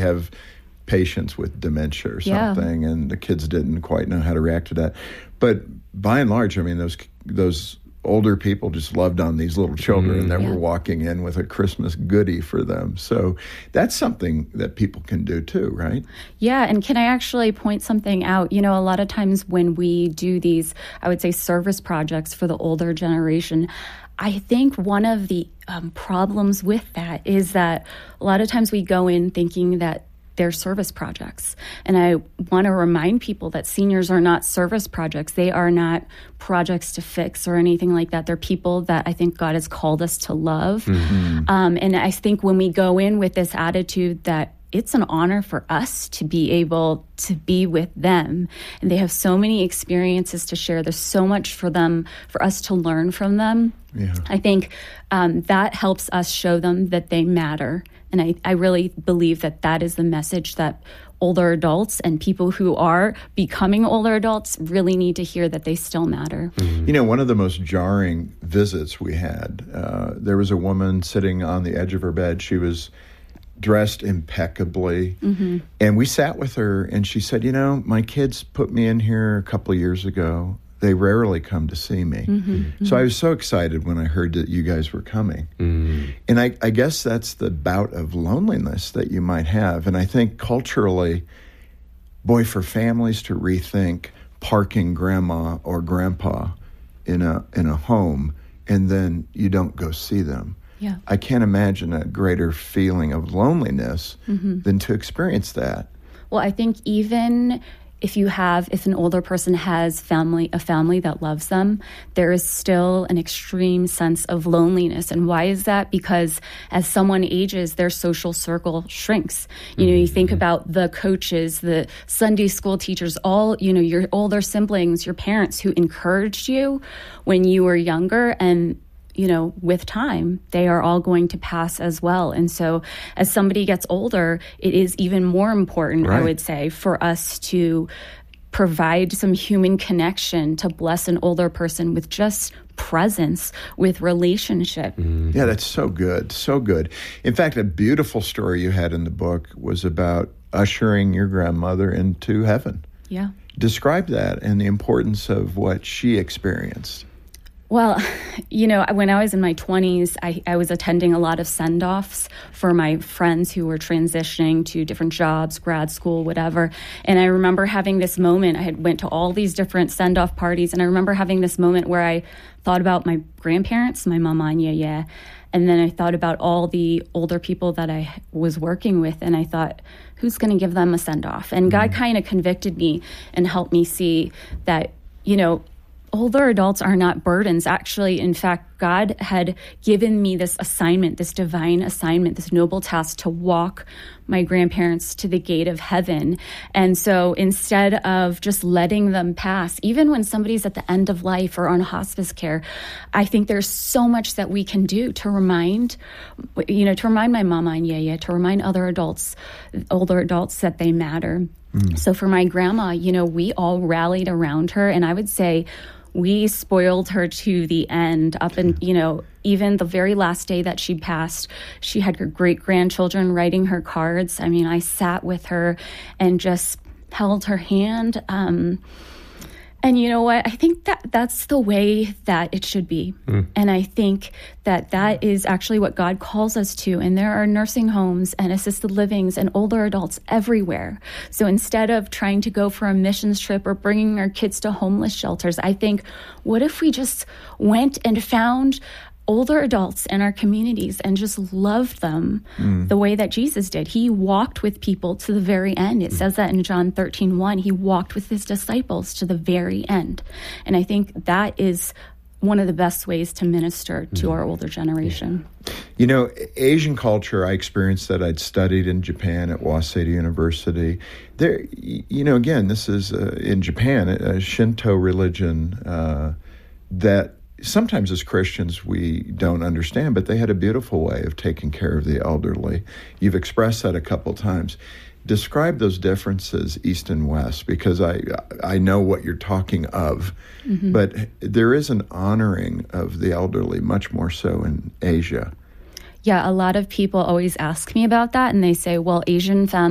have patients with dementia or something, and the kids didn't quite know how to react to that. But by and large, I mean, those older people just loved on these little children that were walking in with a Christmas goodie for them. So that's something that people can do too, right? Yeah, and can I actually point something out? You know, a lot of times when we do these, I would say, service projects for the older generation, I think one of the problems with that is that a lot of times we go in thinking that they're service projects. And I want to remind people that seniors are not service projects. They are not projects to fix or anything like that. They're people that I think God has called us to love. And I think when we go in with this attitude that it's an honor for us to be able to be with them, and they have so many experiences to share. There's so much for us to learn from them. Yeah. I think that helps us show them that they matter. And I really believe that is the message that older adults and people who are becoming older adults really need to hear, that they still matter. You know, one of the most jarring visits we had, there was a woman sitting on the edge of her bed. She was dressed impeccably. And we sat with her, and she said, you know, my kids put me in here a couple of years ago. They rarely come to see me. So I was so excited when I heard that you guys were coming. And I guess that's the bout of loneliness that you might have. And I think culturally, boy, for families to rethink parking grandma or grandpa in a home, and then you don't go see them. Yeah. I can't imagine a greater feeling of loneliness than to experience that. Well, I think even if an older person has a family that loves them, there is still an extreme sense of loneliness. And why is that? Because as someone ages, their social circle shrinks. You know, you think about the coaches, the Sunday school teachers, all, you know, your older siblings, your parents who encouraged you when you were younger, and you know, with time, they are all going to pass as well. And so as somebody gets older, it is even more important, I would say, for us to provide some human connection to bless an older person with just presence, with relationship. Yeah, that's so good. So good. In fact, a beautiful story you had in the book was about ushering your grandmother into heaven. Yeah. Describe that and the importance of what she experienced. Well, you know, when I was in my 20s, I was attending a lot of send-offs for my friends who were transitioning to different jobs, grad school, whatever. And I remember having this moment. I had went to all these different send-off parties, and I remember having this moment where I thought about my grandparents, my mama and yaya, and then I thought about all the older people that I was working with, and I thought, who's going to give them a send-off? And God kind of convicted me and helped me see that, you know, older adults are not burdens. Actually, in fact, God had given me this assignment, this divine assignment, this noble task to walk my grandparents to the gate of heaven. And so instead of just letting them pass, even when somebody's at the end of life or on hospice care, I think there's so much that we can do to remind my mama and yaya, to remind other adults, older adults, that they matter. So for my grandma, you know, we all rallied around her, and I would say we spoiled her to the end, up and, you know, even the very last day that she passed, she had her great-grandchildren writing her cards. I mean, I sat with her and just held her hand. And you know what? I think that's the way that it should be. And I think that is actually what God calls us to. And there are nursing homes and assisted livings and older adults everywhere. So instead of trying to go for a missions trip or bringing our kids to homeless shelters, I think, what if we just went and found older adults in our communities and just loved them the way that Jesus did? He walked with people to the very end. It says that in John 13:1. He walked with his disciples to the very end. And I think that is one of the best ways to minister to our older generation. You know, Asian culture, I experienced that. I'd studied in Japan at Waseda University. There, you know, again, this is in Japan, a Shinto religion that sometimes as Christians we don't understand, but they had a beautiful way of taking care of the elderly. You've expressed that a couple times. Describe those differences, East and West, because I know what you're talking of, but there is an honoring of the elderly much more so in Asia. Yeah, a lot of people always ask me about that, and they say, well, Asian families